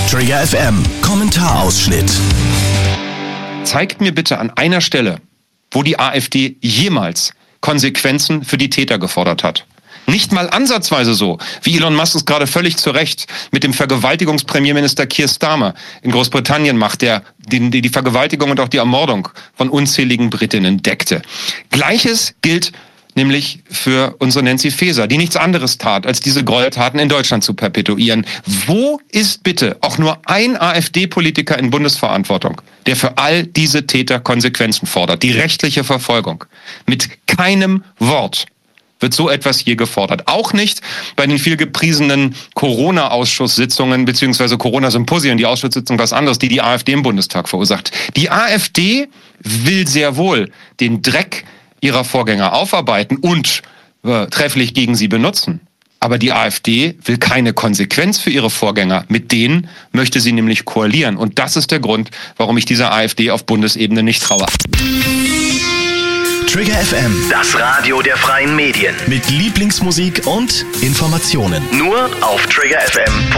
Trigger FM Kommentarausschnitt. Zeigt mir bitte an einer Stelle, wo die AfD jemals Konsequenzen für die Täter gefordert hat. Nicht mal ansatzweise so, wie Elon Musk es gerade völlig zu Recht mit dem Vergewaltigungspremierminister Keir Starmer in Großbritannien macht, der die Vergewaltigung und auch die Ermordung von unzähligen Britinnen deckte. Gleiches gilt nämlich für unsere Nancy Faeser, die nichts anderes tat, als diese Gräueltaten in Deutschland zu perpetuieren. Wo ist bitte auch nur ein AfD-Politiker in Bundesverantwortung, der für all diese Täter Konsequenzen fordert, die rechtliche Verfolgung? Mit keinem Wort wird so etwas je gefordert. Auch nicht bei den viel gepriesenen Corona-Ausschusssitzungen bzw. Corona-Symposien, die Ausschusssitzung was anderes, die AfD im Bundestag verursacht. Die AfD will sehr wohl den Dreck ihrer Vorgänger aufarbeiten und trefflich gegen sie benutzen. Aber die AfD will keine Konsequenz für ihre Vorgänger. Mit denen möchte sie nämlich koalieren. Und das ist der Grund, warum ich dieser AfD auf Bundesebene nicht traue. Trigger FM, das Radio der freien Medien. mit Lieblingsmusik und Informationen. Nur auf triggerfm.de.